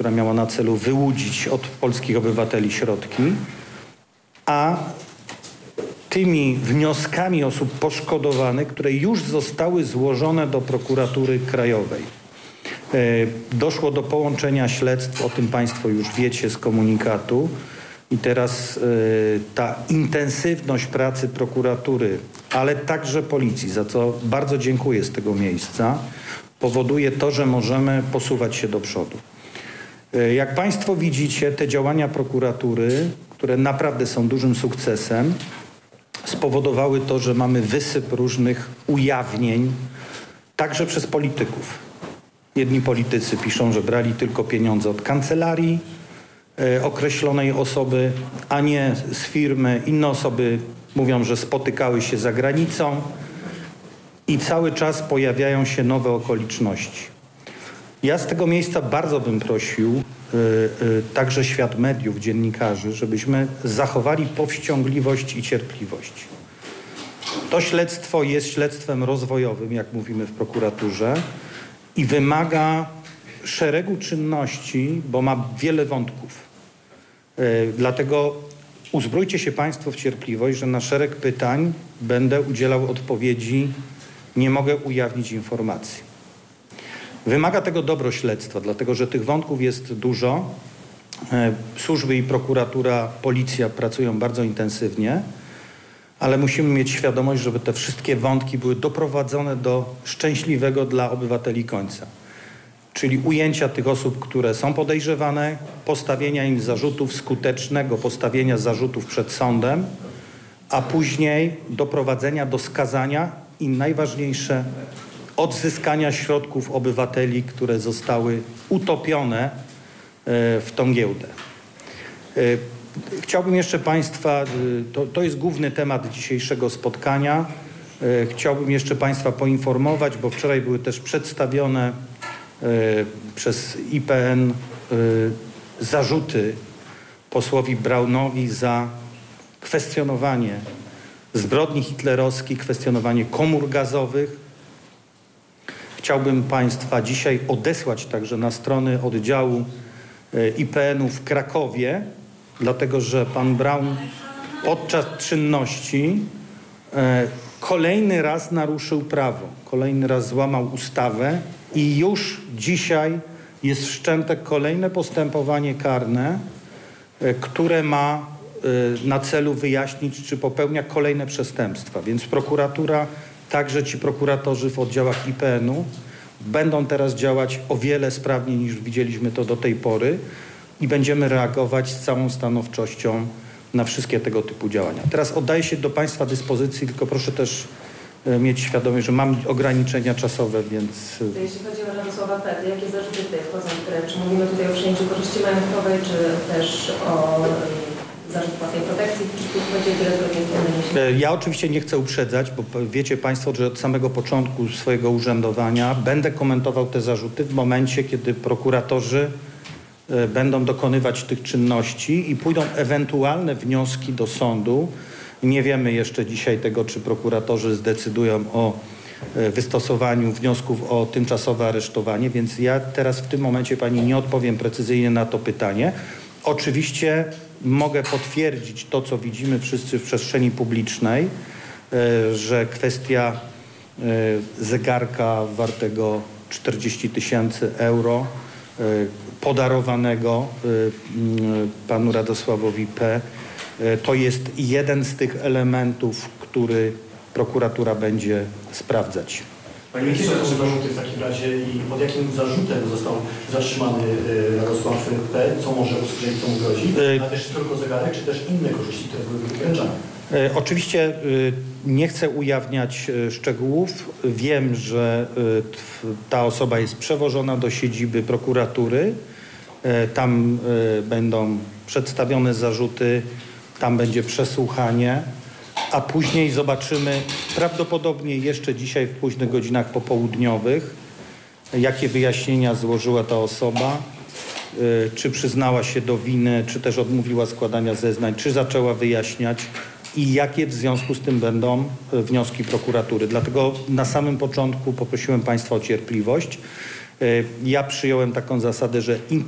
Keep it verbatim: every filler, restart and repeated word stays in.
która miała na celu wyłudzić od polskich obywateli środki, a tymi wnioskami osób poszkodowanych, które już zostały złożone do prokuratury krajowej. Doszło do połączenia śledztw, o tym państwo już wiecie z komunikatu. I teraz ta intensywność pracy prokuratury, ale także policji, za co bardzo dziękuję z tego miejsca, powoduje to, że możemy posuwać się do przodu. Jak państwo widzicie, te działania prokuratury, które naprawdę są dużym sukcesem, spowodowały to, że mamy wysyp różnych ujawnień, także przez polityków. Jedni politycy piszą, że brali tylko pieniądze od kancelarii e, określonej osoby, a nie z firmy. Inne osoby mówią, że spotykały się za granicą i cały czas pojawiają się nowe okoliczności. Ja z tego miejsca bardzo bym prosił y, y, także świat mediów, dziennikarzy, żebyśmy zachowali powściągliwość i cierpliwość. To śledztwo jest śledztwem rozwojowym, jak mówimy w prokuraturze, i wymaga szeregu czynności, bo ma wiele wątków. Y, dlatego uzbrójcie się państwo w cierpliwość, że na szereg pytań będę udzielał odpowiedzi, nie mogę ujawnić informacji. Wymaga tego dobro śledztwa, dlatego że tych wątków jest dużo. Służby i prokuratura, policja pracują bardzo intensywnie, ale musimy mieć świadomość, żeby te wszystkie wątki były doprowadzone do szczęśliwego dla obywateli końca. Czyli ujęcia tych osób, które są podejrzewane, postawienia im zarzutów, skutecznego postawienia zarzutów przed sądem, a później doprowadzenia do skazania i najważniejsze odzyskania środków obywateli, które zostały utopione w tą giełdę. Chciałbym jeszcze państwa, to, to jest główny temat dzisiejszego spotkania, chciałbym jeszcze państwa poinformować, bo wczoraj były też przedstawione przez I P N zarzuty posłowi Braunowi za kwestionowanie zbrodni hitlerowskich, kwestionowanie komór gazowych. Chciałbym państwa dzisiaj odesłać także na strony oddziału I P N-u w Krakowie, dlatego że pan Braun podczas czynności kolejny raz naruszył prawo, kolejny raz złamał ustawę i już dzisiaj jest wszczęte kolejne postępowanie karne, które ma na celu wyjaśnić, czy popełnia kolejne przestępstwa. Więc prokuratura, także ci prokuratorzy w oddziałach I P N-u będą teraz działać o wiele sprawniej niż widzieliśmy to do tej pory i będziemy reagować z całą stanowczością na wszystkie tego typu działania. Teraz oddaję się do państwa dyspozycji, tylko proszę też mieć świadomość, że mam ograniczenia czasowe, więc... Jeśli chodzi o Radosława Pety, jakie zarzuty tutaj wchodzą w grę? Czy mówimy tutaj o przyjęciu korzyści majątkowej, czy też o zarzut płatnej protekcji, czy tu chodzi o wiele zgodnie? Ja oczywiście nie chcę uprzedzać, bo wiecie państwo, że od samego początku swojego urzędowania będę komentował te zarzuty w momencie, kiedy prokuratorzy będą dokonywać tych czynności i pójdą ewentualne wnioski do sądu. Nie wiemy jeszcze dzisiaj tego, czy prokuratorzy zdecydują o wystosowaniu wniosków o tymczasowe aresztowanie, więc ja teraz w tym momencie pani nie odpowiem precyzyjnie na to pytanie. Oczywiście mogę potwierdzić to, co widzimy wszyscy w przestrzeni publicznej, że kwestia zegarka wartego czterdzieści tysięcy euro podarowanego panu Radosławowi P. to jest jeden z tych elementów, który prokuratura będzie sprawdzać. Panie ministrze, są zarzuty w takim razie i pod jakim zarzutem został zatrzymany Radosław P., co może usłyszeć, co mu grozi, a też tylko zegarek, czy też inne korzyści, które były wykręczane? E, oczywiście e, nie chcę ujawniać e, szczegółów. Wiem, że e, ta osoba jest przewożona do siedziby prokuratury. E, tam e, będą przedstawione zarzuty, tam będzie przesłuchanie, a później zobaczymy prawdopodobnie jeszcze dzisiaj w późnych godzinach popołudniowych, jakie wyjaśnienia złożyła ta osoba, y, czy przyznała się do winy, czy też odmówiła składania zeznań, czy zaczęła wyjaśniać i jakie w związku z tym będą wnioski prokuratury. Dlatego na samym początku poprosiłem państwa o cierpliwość. Y, ja przyjąłem taką zasadę, że